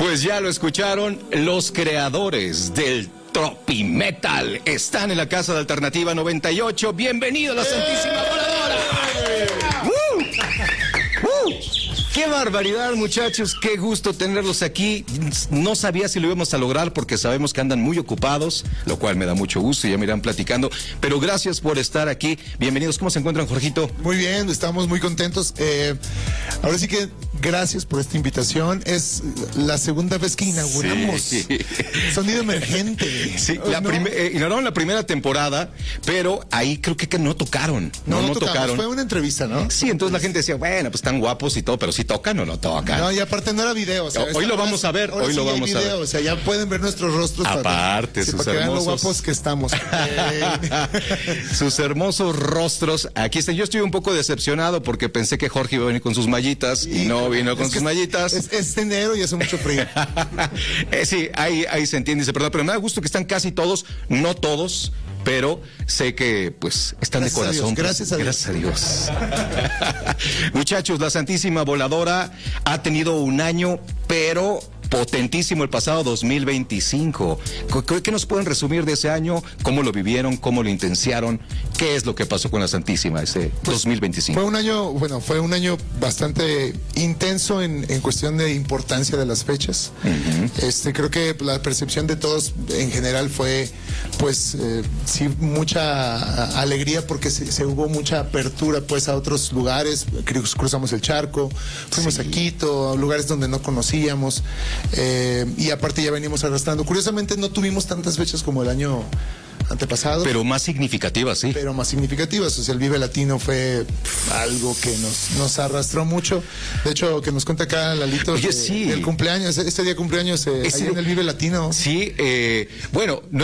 Pues ya lo escucharon, los creadores del Tropimetal están en la Casa de Alternativa 98. Bienvenido a la Santísima Voladora. ¡Qué barbaridad, muchachos! ¡Qué gusto tenerlos aquí! No sabía si lo íbamos a lograr porque sabemos que andan muy ocupados, lo cual me da mucho gusto y ya me irán platicando. Pero gracias por estar aquí. Bienvenidos. ¿Cómo se encuentran, Jorgito? Muy bien, estamos muy contentos. Ahora sí que gracias por esta invitación. Es la segunda vez que inauguramos Sonido Emergente. Sí, inauguraron la primera temporada, pero ahí creo que no tocaron. No tocaron. Fue una entrevista, ¿no? Sí, entonces la gente decía, bueno, pues están guapos y todo, pero ¿sí tocan o no tocan? No, y aparte no era video. O sea, hoy lo vamos a ver, hoy lo vamos a ver. O sea, ya pueden ver nuestros rostros. Aparte, sus para que vean lo hermosos. guapos que estamos. Sus hermosos rostros. Aquí están. Yo estoy un poco decepcionado porque pensé que Jorge iba a venir con sus mallitas y no vino con sus mallitas. Es enero y hace mucho frío. Sí, ahí se entiende, pero me da gusto que están casi todos, no todos, pero sé que pues están gracias de corazón. Gracias a Dios. Muchachos, la Santísima Voladora ha tenido un año, pero potentísimo el pasado 2025. ¿Qué nos pueden resumir de ese año? ¿Cómo lo vivieron? ¿Cómo lo intensiaron? ¿Qué es lo que pasó con la Santísima ese 2025? Fue un año bastante intenso en cuestión de importancia de las fechas. Creo que la percepción de todos en general fue sí, mucha alegría porque se hubo mucha apertura pues a otros lugares. Cruzamos el charco, fuimos a Quito, a lugares donde no conocíamos. Y aparte ya venimos arrastrando. Curiosamente no tuvimos tantas fechas como el año antepasado. Pero más significativas, sí. Pero más significativas. O sea, el Vive Latino fue algo que nos arrastró mucho. De hecho, que nos cuenta acá Lalito. Oye, sí. El cumpleaños, este día cumpleaños ahí en el Vive Latino. Sí, bueno.